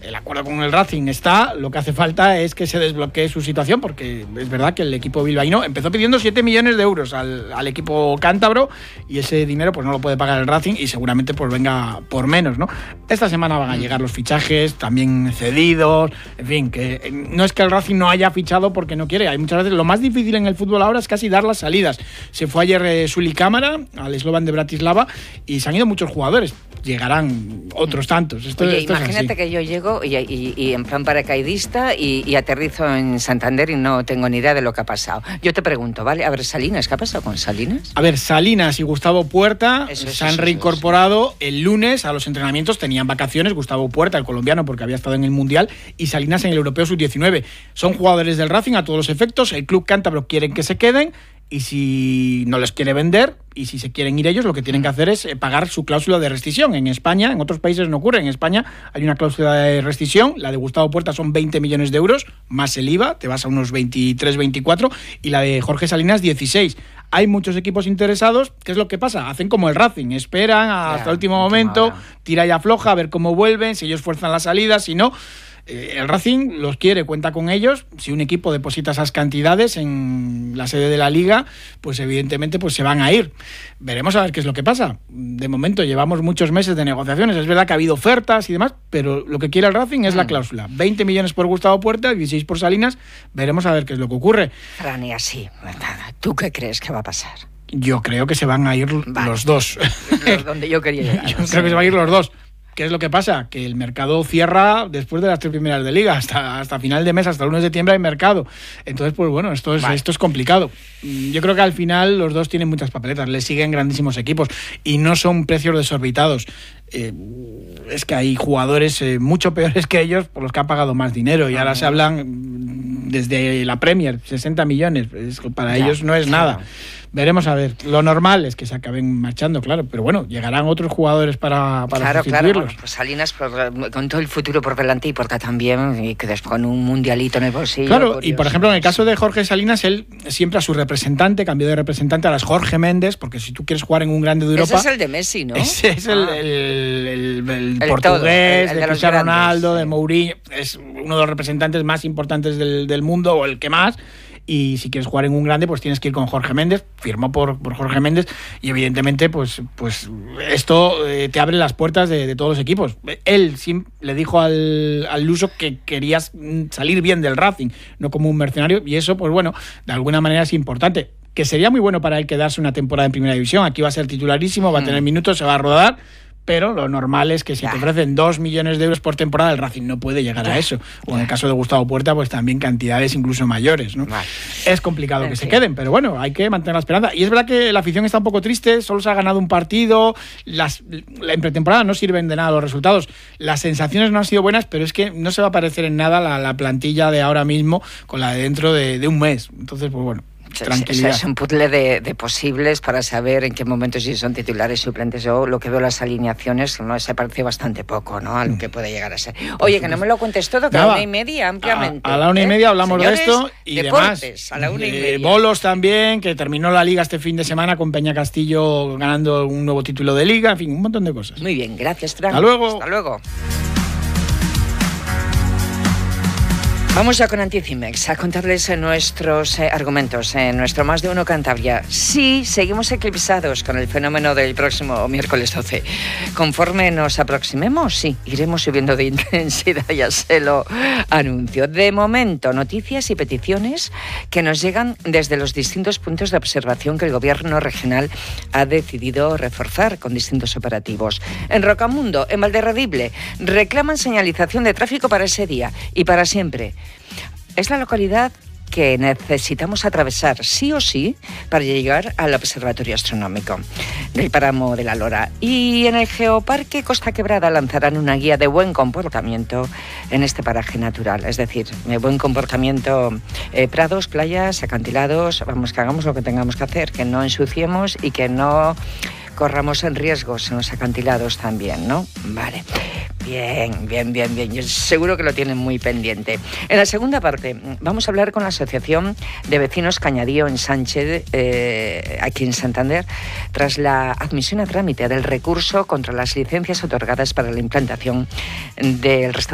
el acuerdo con el Racing está, lo que hace falta es que se desbloquee su situación, porque es verdad que el equipo bilbaíno empezó pidiendo 7 millones de euros al equipo cántabro y ese dinero pues no lo puede pagar el Racing y seguramente pues venga por menos, ¿no? Esta semana van a llegar los fichajes, también cedidos, en fin, que no es que el Racing no haya fichado porque no quiere, hay muchas veces, lo más difícil en el fútbol ahora es casi dar las salidas. Se fue ayer Suli Cámara al Slovan de Bratislava y se han ido muchos jugadores. Llegarán otros tantos. Oye, imagínate que yo llego y en plan paracaidista y aterrizo en Santander y no tengo ni idea de lo que ha pasado. Yo te pregunto, ¿vale? A ver, Salinas, ¿qué ha pasado con Salinas? A ver, Salinas y Gustavo Puerta se han reincorporado el lunes a los entrenamientos. Tenían vacaciones, Gustavo Puerta, el colombiano, porque había estado en el Mundial, y Salinas en el Europeo Sub-19. Son jugadores del Racing a todos los efectos. El club cántabro quieren que se queden. Y si no les quiere vender y si se quieren ir ellos, lo que tienen que hacer es pagar su cláusula de rescisión. En España, en otros países no ocurre. En España hay una cláusula de rescisión. La de Gustavo Puerta son 20 millones de euros, más el IVA, te vas a unos 23, 24. Y la de Jorge Salinas, 16. Hay muchos equipos interesados. ¿Qué es lo que pasa? Hacen como el Racing. Esperan hasta el último momento, tira y afloja, a ver cómo vuelven, si ellos fuerzan la salida, si no... El Racing los quiere, cuenta con ellos. Si un equipo deposita esas cantidades en la sede de la Liga, pues evidentemente pues se van a ir. Veremos a ver qué es lo que pasa. De momento llevamos muchos meses de negociaciones. Es verdad que ha habido ofertas y demás, pero lo que quiere el Racing es la cláusula. 20 millones por Gustavo Puerta, 16 por Salinas. Veremos a ver qué es lo que ocurre. Rani, así. ¿Tú qué crees que va a pasar? Yo creo que se van a ir los dos. Donde yo quería llegar. Yo creo que se van a ir los dos. ¿Qué es lo que pasa? Que el mercado cierra después de las 3 primeras de Liga, hasta final de mes, hasta el 1 de septiembre hay mercado. Entonces, pues bueno, esto es complicado. Yo creo que al final los dos tienen muchas papeletas, les siguen grandísimos equipos y no son precios desorbitados. Es que hay jugadores mucho peores que ellos por los que han pagado más dinero y ahora se hablan desde la Premier, 60 millones, para ellos no es nada. Veremos a ver. Lo normal es que se acaben marchando, claro, pero bueno, llegarán otros jugadores para sustituirlos. Claro, pues Salinas con todo el futuro por delante y Puerta también, y que después con un mundialito en el bolsillo. Claro, curioso. Y por ejemplo, en el caso de Jorge Salinas, él siempre a su representante, cambió de representante a las Jorge Méndez, porque si tú quieres jugar en un grande de Europa... Ese es el de Messi, ¿no? Ese es el portugués, de Cristiano Ronaldo, de Mourinho, es uno de los representantes más importantes del mundo, o el que más. Y si quieres jugar en un grande, pues tienes que ir con Jorge Méndez. Firmó por Jorge Méndez y evidentemente pues esto te abre las puertas de todos los equipos. Él le dijo al Luso que querías salir bien del Racing, no como un mercenario, y eso pues bueno, de alguna manera es importante. Que sería muy bueno para él quedarse una temporada en Primera División. Aquí va a ser titularísimo, va a tener minutos, se va a rodar. Pero lo normal es que si te ofrecen 2 millones de euros por temporada, el Racing no puede llegar a eso. O en el caso de Gustavo Puerta, pues también cantidades incluso mayores, ¿no? Es complicado que se queden, pero bueno, hay que mantener la esperanza. Y es verdad que la afición está un poco triste, solo se ha ganado un partido, en pretemporada no sirven de nada los resultados. Las sensaciones no han sido buenas, pero es que no se va a parecer en nada la plantilla de ahora mismo con la de dentro de un mes. Entonces, pues bueno. Tranquilidad. Es un puzzle de posibles para saber en qué momentos si son titulares, suplentes. Yo lo que veo las alineaciones no se parece bastante poco, ¿no? A lo que puede llegar a ser. Oye, que no me lo cuentes todo, que a la 1:30 ampliamente. A la 1:30 hablamos de esto y deportes, demás. A la 1:30. Bolos también, que terminó la Liga este fin de semana con Peña Castillo ganando un nuevo título de Liga, en fin, un montón de cosas. Muy bien, gracias, Fran. Hasta luego. Hasta luego. Vamos ya con Anticimex a contarles nuestros argumentos en nuestro Más de Uno Cantabria. Sí, seguimos eclipsados con el fenómeno del próximo miércoles 12. Conforme nos aproximemos, sí, iremos subiendo de intensidad, ya se lo anuncio. De momento, noticias y peticiones que nos llegan desde los distintos puntos de observación que el Gobierno regional ha decidido reforzar con distintos operativos. En Rocamundo, en Valderredible, reclaman señalización de tráfico para ese día y para siempre. Es la localidad que necesitamos atravesar sí o sí para llegar al Observatorio Astronómico del Páramo de la Lora. Y en el Geoparque Costa Quebrada lanzarán una guía de buen comportamiento en este paraje natural. Es decir, buen comportamiento, prados, playas, acantilados. Vamos, que hagamos lo que tengamos que hacer, que no ensuciemos y que no corramos en riesgos en los acantilados también, ¿no? Vale. Bien. Yo seguro que lo tienen muy pendiente. En la segunda parte vamos a hablar con la Asociación de Vecinos Cañadío en Sánchez, aquí en Santander, tras la admisión a trámite del recurso contra las licencias otorgadas para la implantación del restaurante